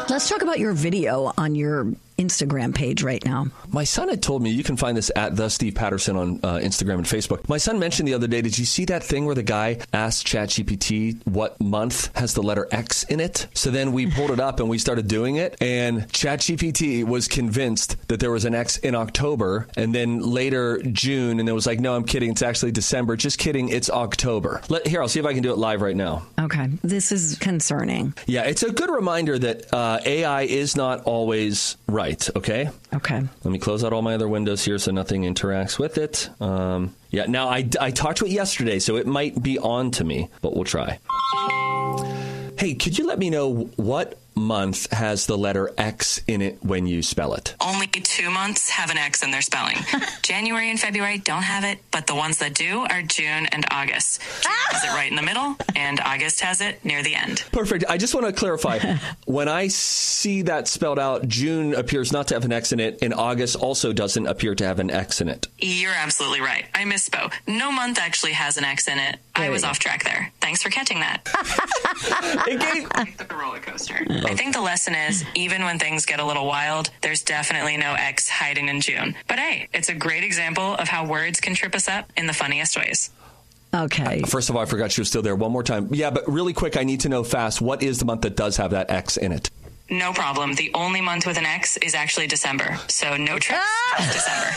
Let's talk about your video on your Instagram page right now. My son had told me, you can find this at the Steve Patterson on Instagram and Facebook. My son mentioned the other day, did you see that thing where the guy asked ChatGPT what month has the letter X in it? So then we pulled it up and we started doing it. And ChatGPT was convinced that there was an X in October and then later June. And it was like, no, I'm kidding. It's actually December. Just kidding. It's October. Here, I'll see if I can do it live right now. Okay. This is concerning. Yeah, it's a good reminder that AI is not always right. Okay. Okay. Let me close out all my other windows here so nothing interacts with it. Yeah. Now, I talked to it yesterday, so it might be on to me, but we'll try. Hey, could you let me know what month has the letter X in it when you spell it? Only 2 months have an X in their spelling. January and February don't have it, but the ones that do are June and August. June has it right in the middle, and August has it near the end. Perfect. I just want to clarify. When I see that spelled out, June appears not to have an X in it, and August also doesn't appear to have an X in it. You're absolutely right. I misspoke. No month actually has an X in it. I was off track there. Thanks for catching that. It's like a roller coaster. I think the lesson is, even when things get a little wild, there's definitely no X hiding in June. But hey, it's a great example of how words can trip us up in the funniest ways. Okay. First of all, I forgot she was still there. One more time. Yeah, but really quick, I need to know fast, what is the month that does have that X in it? No problem. The only month with an X is actually December. So no tricks, just December.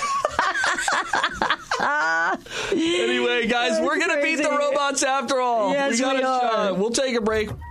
Anyway, guys, we're going to beat the robots after all. Yes, we got we a are. shot. We'll take a break.